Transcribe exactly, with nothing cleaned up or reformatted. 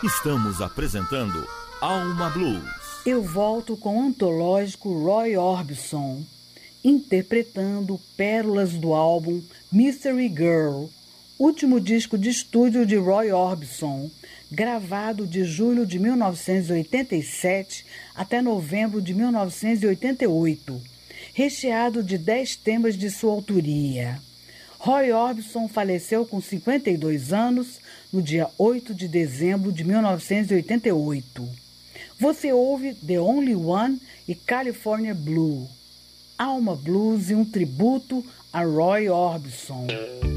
Estamos apresentando Alma Blues. Eu volto com o antológico Roy Orbison, interpretando pérolas do álbum Mystery Girl, último disco de estúdio de Roy Orbison, gravado de julho de mil novecentos e oitenta e sete até novembro de mil novecentos e oitenta e oito, recheado de dez temas de sua autoria. Roy Orbison faleceu com cinquenta e dois anos no dia oito de dezembro de mil novecentos e oitenta e oito. Você ouve The Only One e California Blue. Alma Blues e um tributo a Roy Orbison.